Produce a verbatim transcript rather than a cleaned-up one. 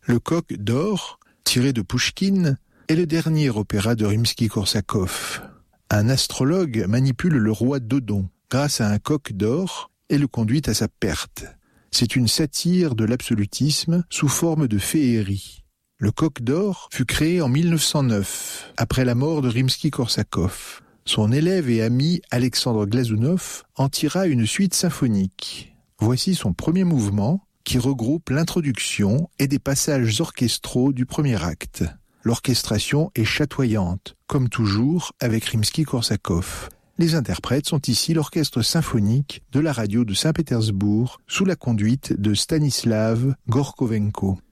Le Coq d'or, tiré de Pouchkine, est le dernier opéra de Rimsky-Korsakov. Un astrologue manipule le roi Dodon grâce à un coq d'or et le conduit à sa perte. C'est une satire de l'absolutisme sous forme de féerie. Le Coq d'or fut créé en mille neuf cent neuf, après la mort de Rimsky-Korsakov. Son élève et ami Alexandre Glazounov en tira une suite symphonique. Voici son premier mouvement, qui regroupe l'introduction et des passages orchestraux du premier acte. L'orchestration est chatoyante, comme toujours avec Rimsky-Korsakov. Les interprètes sont ici l'orchestre symphonique de la radio de Saint-Pétersbourg, sous la conduite de Stanislav Gorkovenko.